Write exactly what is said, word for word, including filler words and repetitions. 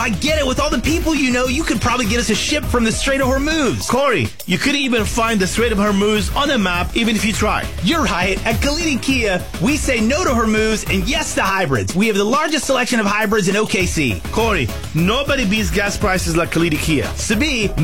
I get it. With all the people you know, you could probably get us a ship from the Strait of Hormuz. Corey, you could even find the Strait of Hormuz on a map even if you try. You're right. At Khalidi Kia, we say no to Hormuz and yes to hybrids. We have the largest selection of hybrids in O K C. Corey, nobody beats gas prices like Khalidi Kia. Sabi,